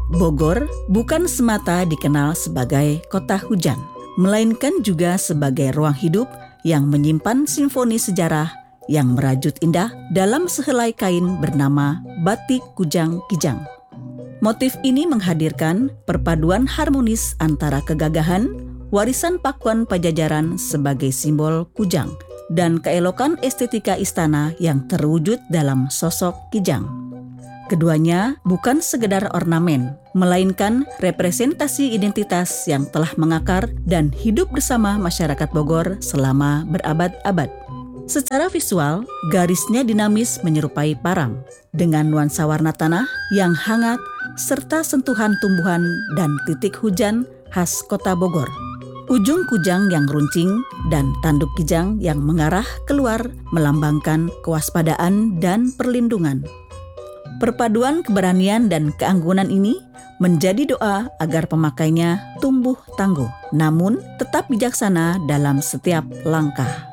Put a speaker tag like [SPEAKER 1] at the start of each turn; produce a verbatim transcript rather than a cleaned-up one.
[SPEAKER 1] Bogor bukan semata dikenal sebagai kota hujan, melainkan juga sebagai ruang hidup yang menyimpan simfoni sejarah yang merajut indah dalam sehelai kain bernama Batik Kujang Kijang. Motif ini menghadirkan perpaduan harmonis antara kegagahan, warisan pakuan Pajajaran sebagai simbol kujang, dan keelokan estetika istana yang terwujud dalam sosok Kijang. Keduanya bukan sekedar ornamen, melainkan representasi identitas yang telah mengakar dan hidup bersama masyarakat Bogor selama berabad-abad. Secara visual, garisnya dinamis menyerupai parang, dengan nuansa warna tanah yang hangat serta sentuhan tumbuhan dan titik hujan khas kota Bogor. Ujung kujang yang runcing dan tanduk kijang yang mengarah keluar melambangkan kewaspadaan dan perlindungan. Perpaduan keberanian dan keanggunan ini menjadi doa agar pemakainya tumbuh tangguh, namun tetap bijaksana dalam setiap langkah.